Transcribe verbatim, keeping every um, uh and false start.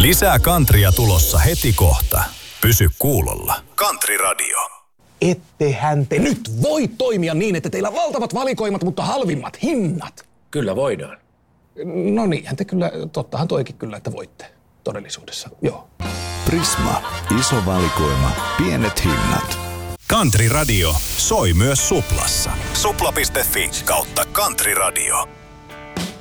Lisää Kantria tulossa heti kohta. Pysy kuulolla. Country Radio. Ettehän te nyt voi toimia niin, että teillä on valtavat valikoimat, mutta halvimmat hinnat. Kyllä voidaan. No niinhän te kyllä, tottahan toikin kyllä, että voitte todellisuudessa, joo. Prisma. Iso valikoima. Pienet hinnat. Country Radio soi myös Suplassa. Supla piste fi kautta Country Radio.